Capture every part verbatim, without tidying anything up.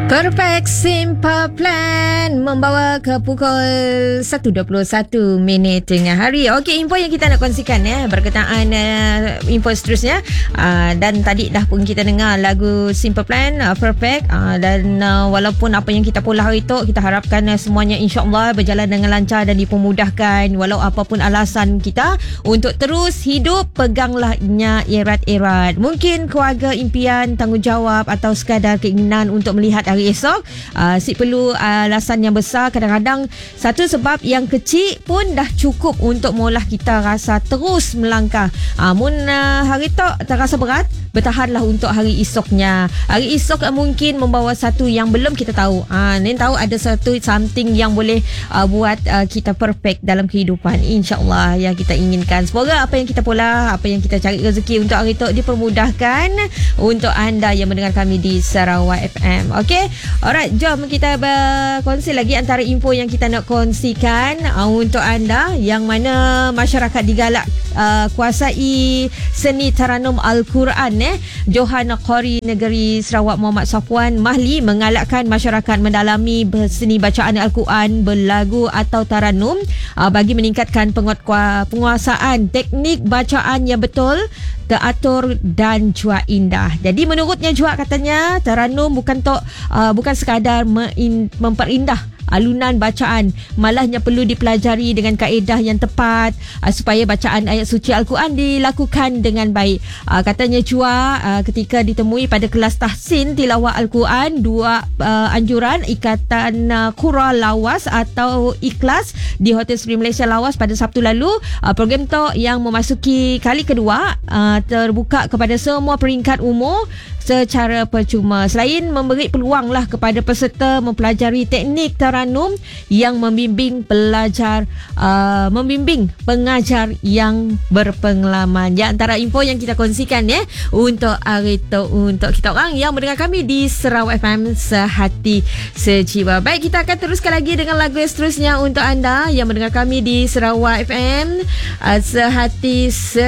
Perfect Simple Plan membawa ke pukul satu dua puluh satu minit tengah hari. Okey, info yang kita nak kongsikan ya, berkenaan uh, info seterusnya. Uh, dan tadi dah pun kita dengar lagu Simple Plan, uh, Perfect. Uh, dan uh, walaupun apa yang kita pola hari itu, kita harapkan uh, semuanya insya-Allah berjalan dengan lancar dan dipermudahkan. Walau apapun alasan kita untuk terus hidup, peganglah nya erat-erat. Mungkin keluarga, impian, tanggungjawab atau sekadar keinginan untuk melihat hari esok, uh, si perlu uh, alasan yang besar. Kadang-kadang satu sebab yang kecil pun dah cukup untuk maulah kita rasa terus melangkah. uh, Mun uh, hari tu terasa berat, bertahanlah untuk hari esoknya. Hari esok uh, mungkin membawa satu yang belum kita tahu. uh, Ni tahu ada satu something yang boleh uh, buat uh, kita perfect dalam kehidupan, insyaAllah yang kita inginkan. Semoga apa yang kita pola, apa yang kita cari rezeki untuk hari tu dipermudahkan untuk anda yang mendengar kami di Sarawak F M. Okey, alright, jom kita berkongsi lagi antara info yang kita nak kongsikan uh, untuk anda yang mana masyarakat digalak uh, kuasai seni Taranum Al-Quran. eh. Johan Qori Negeri Sarawak Muhammad Safwan Mahli mengalakkan masyarakat mendalami seni bacaan Al-Quran berlagu atau taranum uh, bagi meningkatkan penguat- penguasaan teknik bacaan yang betul, teratur dan jua indah. Jadi menurutnya jua katanya taranum bukan tok uh, bukan sekadar mein, memperindah alunan bacaan, malahnya perlu dipelajari dengan kaedah yang tepat uh, supaya bacaan ayat suci Al-Quran dilakukan dengan baik. Uh, katanya jua uh, ketika ditemui pada kelas tahsin tilawah Al-Quran, dua uh, anjuran Ikatan uh, Qura Lawas atau Ikhlas di Hotel Sri Malaysia Lawas pada Sabtu lalu. Uh, program tu yang memasuki kali kedua uh, terbuka kepada semua peringkat umur secara percuma. Selain memberi peluang lah kepada peserta mempelajari teknik taranum yang membimbing pelajar uh, membimbing pengajar yang berpengalaman. Ya, antara info yang kita kongsikan ya untuk hari itu untuk kita orang yang mendengar kami di Sarawak F M Sehati Sejiwa. Baik, kita akan teruskan lagi dengan lagu yang seterusnya untuk anda yang mendengar kami di Sarawak F M uh, Sehati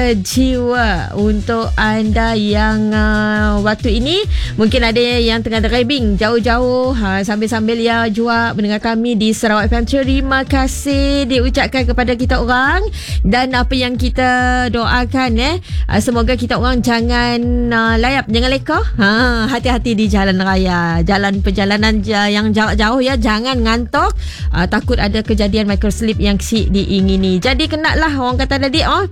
Sejiwa. Untuk anda yang uh, waktu ini mungkin ada yang tengah driving jauh-jauh ha, sambil-sambil ya jua mendengar kami di Sarawak F M. Terima kasih diucapkan kepada kita orang, dan apa yang kita doakan eh semoga kita orang jangan uh, layap, jangan leka, ha, hati-hati di jalan raya, jalan perjalanan yang jauh-jauh ya, jangan ngantuk, uh, takut ada kejadian microslip yang si diingini. Jadi kenalah orang kata tadi oh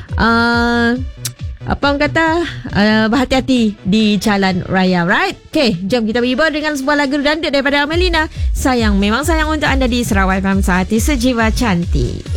uh, apa orang kata uh, berhati-hati di jalan raya, right? Okay, jom kita berhibur dengan sebuah lagu dandut daripada Amelina. Sayang, memang sayang untuk anda di Sarawak F M Sehati Sejiwa Cantik.